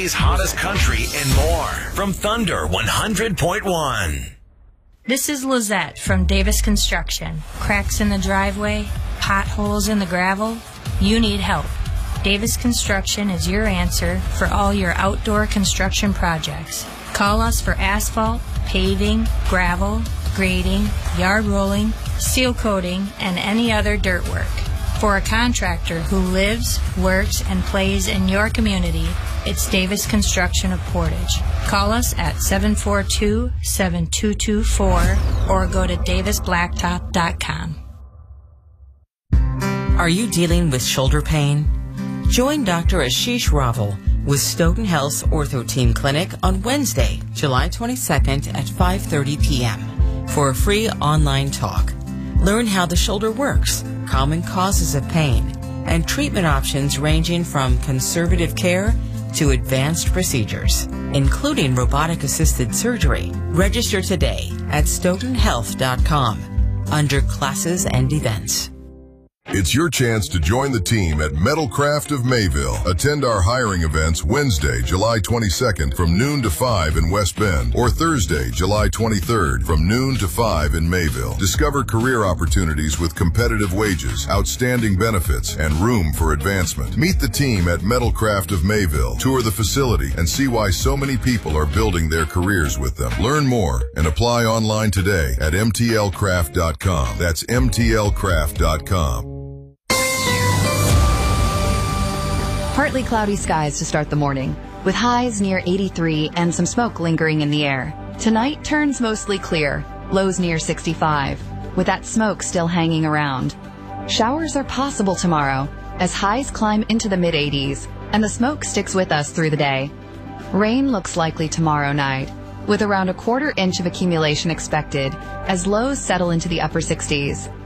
Today's hottest country and more from Thunder 100.1. This is Lizette from Davis Construction. Cracks in the driveway, potholes in the gravel, you need help. Davis Construction is your answer for all your outdoor construction projects. Call us for asphalt, paving, gravel, grading, yard rolling, seal coating, and any other dirt work. For a contractor who lives, works, and plays in your community, it's Davis Construction of Portage. Call us at 742-7224 or go to davisblacktop.com. Are you dealing with shoulder pain? Join Dr. Ashish Raval with Stoughton Health's Ortho Team Clinic on Wednesday, July 22nd at 5:30 p.m. for a free online talk. Learn how the shoulder works, common causes of pain, and treatment options ranging from conservative care to advanced procedures, including robotic-assisted surgery. Register today at stoughtonhealth.com under Classes and Events. It's your chance to join the team at Metalcraft of Mayville. Attend our hiring events Wednesday, July 22nd from noon to 5 in West Bend, or Thursday, July 23rd from noon to 5 in Mayville. Discover career opportunities with competitive wages, outstanding benefits, and room for advancement. Meet the team at Metalcraft of Mayville, tour the facility, and see why so many people are building their careers with them. Learn more and apply online today at mtlcraft.com. That's mtlcraft.com. Partly cloudy skies to start the morning, with highs near 83 and some smoke lingering in the air. Tonight turns mostly clear, lows near 65, with that smoke still hanging around. Showers are possible tomorrow, as highs climb into the mid-80s, and the smoke sticks with us through the day. Rain looks likely tomorrow night, with around a 1/4 inch of accumulation expected, as lows settle into the upper 60s.